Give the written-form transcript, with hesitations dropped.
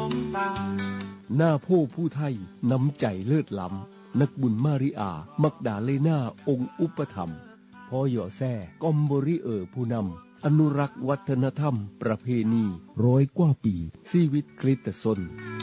องตาหน้าผู้ผู้ไทยน้ำใจเลิศล้ำนักบุญมาริอามักดาเลนาองค์อุปถัมภ์พ่อหย่อแซ่กอมบริผู้นำอนุรักษ์วัฒนธรรมประเพณี100 กว่าปีชีวิตคริสตชน